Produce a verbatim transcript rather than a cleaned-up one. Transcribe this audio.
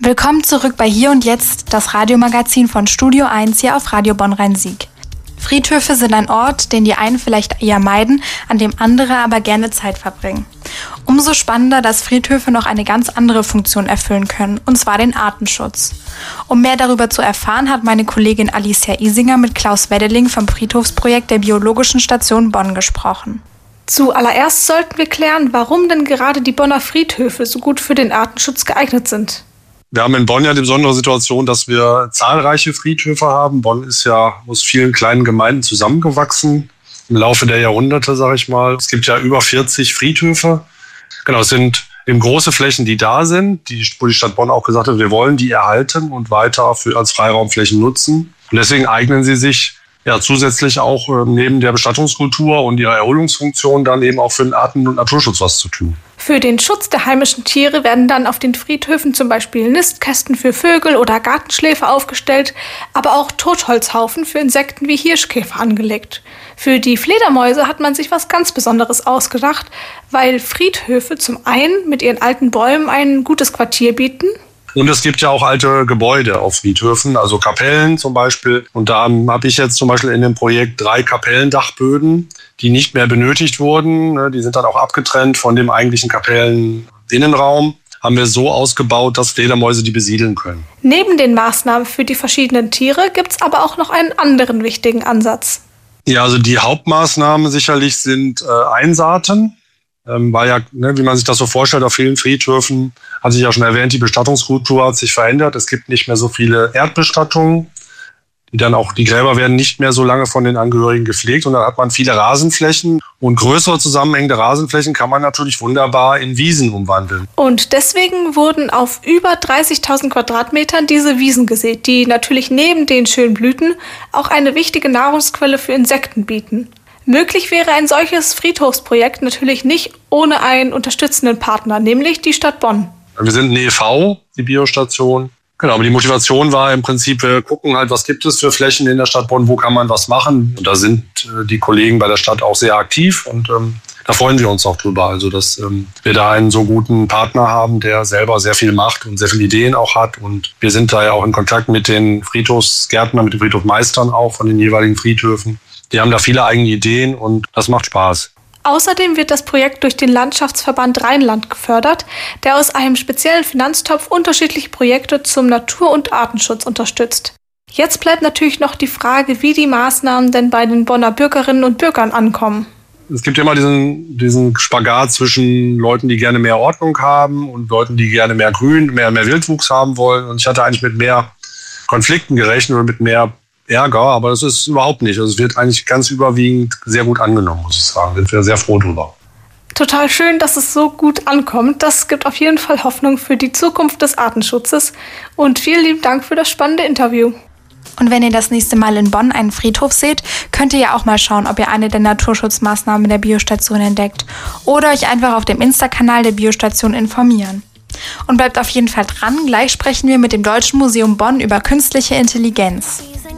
Willkommen zurück bei Hier und Jetzt, das Radiomagazin von Studio eins hier auf Radio Bonn-Rhein-Sieg. Friedhöfe sind ein Ort, den die einen vielleicht eher meiden, an dem andere aber gerne Zeit verbringen. Umso spannender, dass Friedhöfe noch eine ganz andere Funktion erfüllen können, und zwar den Artenschutz. Um mehr darüber zu erfahren, hat meine Kollegin Alicia Isinger mit Klaus Weddeling vom Friedhofsprojekt der Biologischen Station Bonn gesprochen. Zuallererst sollten wir klären, warum denn gerade die Bonner Friedhöfe so gut für den Artenschutz geeignet sind. Wir haben in Bonn ja die besondere Situation, dass wir zahlreiche Friedhöfe haben. Bonn ist ja aus vielen kleinen Gemeinden zusammengewachsen im Laufe der Jahrhunderte, sage ich mal. Es gibt ja über vierzig Friedhöfe. Genau, es sind eben große Flächen, die da sind, die, wo die Stadt Bonn auch gesagt hat, wir wollen die erhalten und weiter für, als Freiraumflächen nutzen. Und deswegen eignen sie sich ja zusätzlich auch äh, neben der Bestattungskultur und ihrer Erholungsfunktion dann eben auch für den Arten- und Naturschutz was zu tun. Für den Schutz der heimischen Tiere werden dann auf den Friedhöfen zum Beispiel Nistkästen für Vögel oder Gartenschläfer aufgestellt, aber auch Totholzhaufen für Insekten wie Hirschkäfer angelegt. Für die Fledermäuse hat man sich was ganz Besonderes ausgedacht, weil Friedhöfe zum einen mit ihren alten Bäumen ein gutes Quartier bieten. Und es gibt ja auch alte Gebäude auf Friedhöfen, also Kapellen zum Beispiel. Und da habe ich jetzt zum Beispiel in dem Projekt drei Kapellendachböden, die nicht mehr benötigt wurden. Die sind dann auch abgetrennt von dem eigentlichen Kapelleninnenraum. Haben wir so ausgebaut, dass Fledermäuse die besiedeln können. Neben den Maßnahmen für die verschiedenen Tiere gibt es aber auch noch einen anderen wichtigen Ansatz. Ja, also die Hauptmaßnahmen sicherlich sind äh, Einsaaten. Ähm, weil ja, ne, wie man sich das so vorstellt, auf vielen Friedhöfen, hatte ich ja schon erwähnt, die Bestattungskultur hat sich verändert. Es gibt nicht mehr so viele Erdbestattungen. Die dann auch, die Gräber werden nicht mehr so lange von den Angehörigen gepflegt. Und dann hat man viele Rasenflächen. Und größere zusammenhängende Rasenflächen kann man natürlich wunderbar in Wiesen umwandeln. Und deswegen wurden auf über dreißigtausend Quadratmetern diese Wiesen gesät, die natürlich neben den schönen Blüten auch eine wichtige Nahrungsquelle für Insekten bieten. Möglich wäre ein solches Friedhofsprojekt natürlich nicht ohne einen unterstützenden Partner, nämlich die Stadt Bonn. Wir sind eine E V, die Biostation. Genau, aber die Motivation war im Prinzip, wir gucken halt, was gibt es für Flächen in der Stadt Bonn, wo kann man was machen. Und da sind äh, die Kollegen bei der Stadt auch sehr aktiv und ähm, da freuen wir uns auch drüber. Also, dass ähm, wir da einen so guten Partner haben, der selber sehr viel macht und sehr viele Ideen auch hat. Und wir sind da ja auch in Kontakt mit den Friedhofsgärtnern, mit den Friedhofmeistern auch von den jeweiligen Friedhöfen. Die haben da viele eigene Ideen und das macht Spaß. Außerdem wird das Projekt durch den Landschaftsverband Rheinland gefördert, der aus einem speziellen Finanztopf unterschiedliche Projekte zum Natur- und Artenschutz unterstützt. Jetzt bleibt natürlich noch die Frage, wie die Maßnahmen denn bei den Bonner Bürgerinnen und Bürgern ankommen. Es gibt immer diesen, diesen Spagat zwischen Leuten, die gerne mehr Ordnung haben und Leuten, die gerne mehr Grün, mehr, mehr Wildwuchs haben wollen. Und ich hatte eigentlich mit mehr Konflikten gerechnet oder mit mehr Ärger, aber das ist überhaupt nicht. Also es wird eigentlich ganz überwiegend sehr gut angenommen, muss ich sagen. Sind wir sehr froh drüber. Total schön, dass es so gut ankommt. Das gibt auf jeden Fall Hoffnung für die Zukunft des Artenschutzes. Und vielen lieben Dank für das spannende Interview. Und wenn ihr das nächste Mal in Bonn einen Friedhof seht, könnt ihr ja auch mal schauen, ob ihr eine der Naturschutzmaßnahmen der Biostation entdeckt oder euch einfach auf dem Insta-Kanal der Biostation informieren. Und bleibt auf jeden Fall dran, gleich sprechen wir mit dem Deutschen Museum Bonn über künstliche Intelligenz.